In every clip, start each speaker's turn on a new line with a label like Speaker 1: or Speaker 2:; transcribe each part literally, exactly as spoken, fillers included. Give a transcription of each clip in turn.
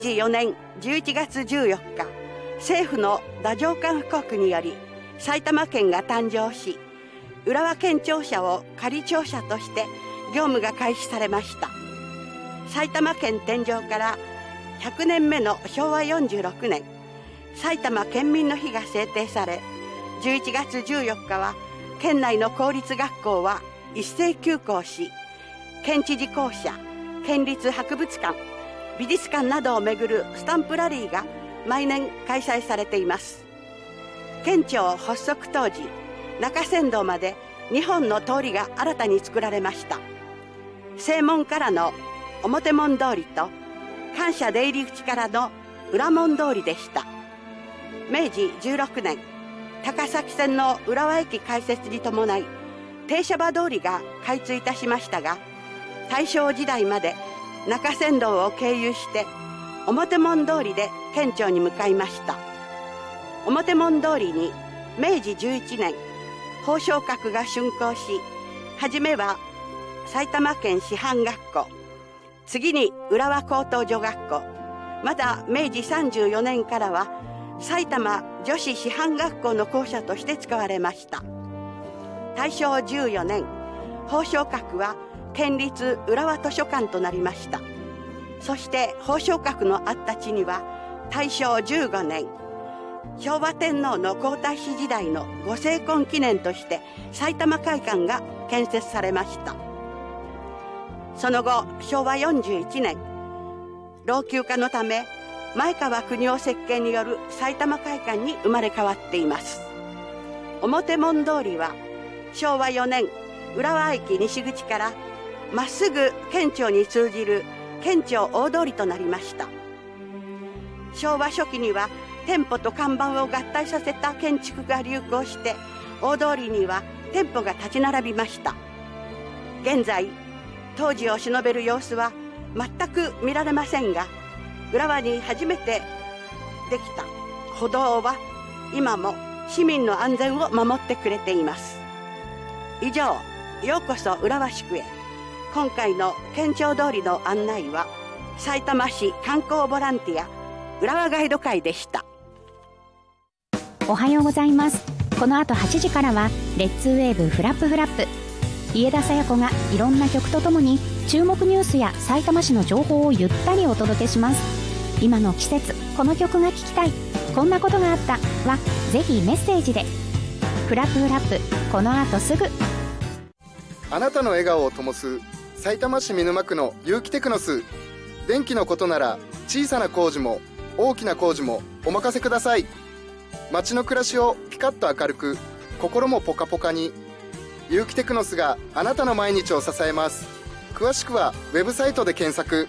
Speaker 1: よねんじゅういちがつじゅうよっか、政府の太政官布告により埼玉県が誕生し、浦和県庁舎を仮庁舎として業務が開始されました。埼玉県誕生からひゃくねんめのしょうわよんじゅうろくねん、埼玉県民の日が制定され、じゅういちがつじゅうよっかは県内の公立学校は一斉休校し、県知事公舎、県立博物館、美術館などをめぐるスタンプラリーが毎年開催されています。県庁発足当時、中山道までにほんの通りが新たに作られました。正門からの表門通りと官舎出入り口からの裏門通りでした。めいじじゅうろくねん、高崎線の浦和駅開設に伴い停車場通りが開通いたしましたが、大正時代まで中山道を経由して表門通りで県庁に向かいました。表門通りにめいじじゅういちねん、褒章閣が竣工し、はじめは埼玉県師範学校、次に浦和高等女学校、まためいじさんじゅうよねんからは埼玉女子師範学校の校舎として使われました。大正じゅうよねん、褒章閣は県立浦和図書館となりました。そして褒章閣のあった地には大正じゅうごねん、昭和天皇の皇太子時代のご成婚記念として埼玉会館が建設されました。その後しょうわよんじゅういちねん、老朽化のため前川国夫設計による埼玉会館に生まれ変わっています。表門通りはしょうわよねん、浦和駅西口からまっすぐ県庁に通じる県庁大通りとなりました。昭和初期には店舗と看板を合体させた建築が流行して、大通りには店舗が立ち並びました。現在当時を偲べる様子は全く見られませんが、浦和に初めてできた歩道は今も市民の安全を守ってくれています。以上、ようこそ浦和宿へ。今回の県庁通りの案内はさいたま市観光ボランティア浦和ガイド会でした。
Speaker 2: おはようございます。この後はちじからはレッツウェーブフラップフラップ、家田紗耶子がいろんな曲とともに注目ニュースやさいたま市の情報をゆったりお届けします。今の季節この曲が聴きたい、こんなことがあったはぜひメッセージで。フラップフラップ、この後すぐ。
Speaker 3: あなたの笑顔を灯すさいたま市見沼区の有機テクノス。電気のことなら小さな工事も大きな工事もお任せください。街の暮らしをピカッと明るく、心もポカポカに。有機テクノスがあなたの毎日を支えます。詳しくはウェブサイトで検索。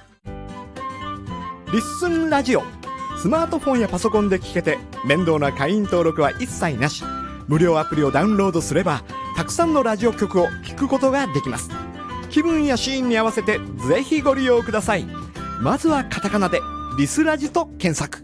Speaker 4: リッスンラジオ、スマートフォンやパソコンで聞けて面倒な会員登録は一切なし。無料アプリをダウンロードすればたくさんのラジオ局を聞くことができます。気分やシーンに合わせてぜひご利用ください。まずはカタカナでリスラジと検索。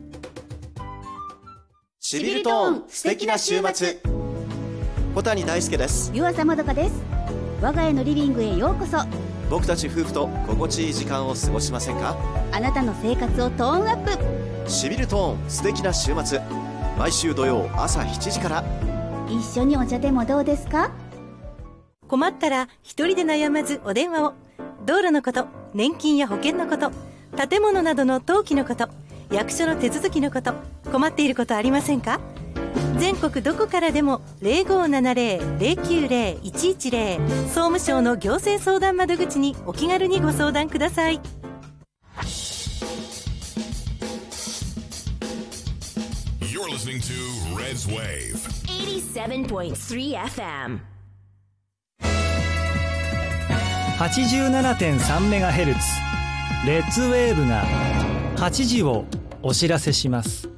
Speaker 5: シビルトーン素敵な週末。小谷大輔です。
Speaker 6: 湯浅まどかです。我が家のリビングへようこそ。
Speaker 5: 僕たち夫婦と心地いい時間を過ごしませんか？
Speaker 6: あなたの生活をトーンアップ。
Speaker 5: シビルトーン素敵な週末、毎週土曜朝しちじから。
Speaker 6: 一緒にお茶でもどうですか？
Speaker 7: 困ったら一人で悩まずお電話を。道路のこと、年金や保険のこと、建物などの登記のこと、役所の手続きのこと、困っていることありませんか？全国どこからでも ゼロごーななゼロ ゼロきゅうゼロ いちいちゼロ 総務省の行政相談窓口にお気軽にご相談ください。
Speaker 8: You're listening to Red's Wave
Speaker 9: eighty-seven point threeエフエム
Speaker 10: はちじゅうななてんさんメガヘルツ レッツウェーブがはちじをお知らせします。